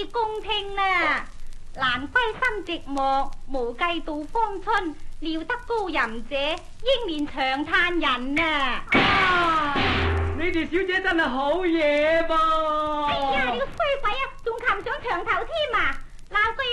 以公聽啦。蘭歸心寂寞，無計度芳春。料得高人者，英年長嘆人啊！ 你哋小姐真係好嘢噃！ 哎呀，你個衰鬼啊，仲擒上牆頭添啊！鬧句